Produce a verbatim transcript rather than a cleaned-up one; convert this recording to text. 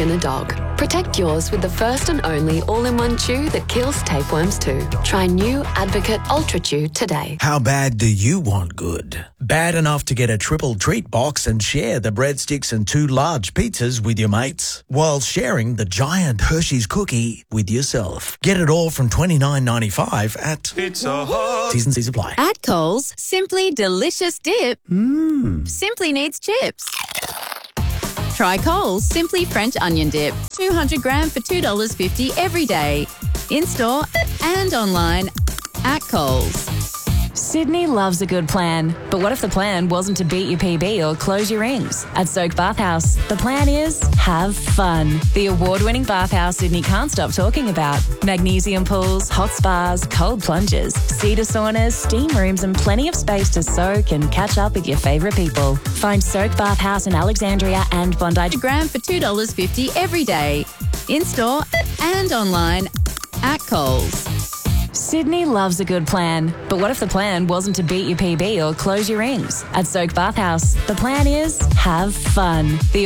and a dog. Protect yours with the first and only all-in-one chew that kills tapeworms too. Try new Advocate Ultra Chew today. How bad do you want good? Bad enough to get a triple treat box and share the breadsticks and two large pizzas with your mates, while sharing the giant Hershey's cookie with yourself. Get it all from twenty-nine ninety-five at Pizza Hut. T's and C's apply. At Coles, Simply Delicious Dip Mmm. simply needs chips. Try Coles Simply French Onion Dip, two hundred gram for two dollars fifty every day. In-store and online at Coles. Sydney loves a good plan, but what if the plan wasn't to beat your P B or close your rings? At Soak Bathhouse, the plan is have fun. The award-winning bathhouse Sydney can't stop talking about. Magnesium pools, hot spas, cold plunges, cedar saunas, steam rooms and plenty of space to soak and catch up with your favourite people. Find Soak Bathhouse in Alexandria and Bondi. Gram for two dollars fifty every day. In-store and online at Coles. Sydney loves a good plan, but what if the plan wasn't to beat your P B or close your rings? At Soak Bathhouse, the plan is have fun. The